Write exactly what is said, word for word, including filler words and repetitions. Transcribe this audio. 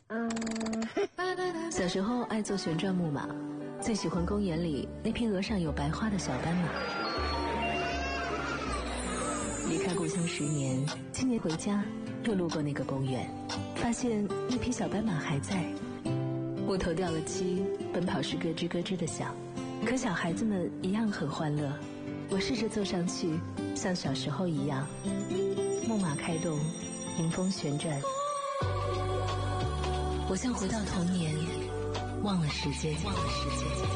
嗯， 小时候爱坐旋转木马，最喜欢公园里那匹额上有白花的小斑马。离开故乡十年，今年回家又路过那个公园，发现那匹小斑马还在。木头掉了漆，奔跑时咯吱咯吱的响，可小孩子们一样很欢乐。我试着坐上去，像小时候一样，木马开动，迎风旋转。我像回到童年，忘了时间，忘了时间。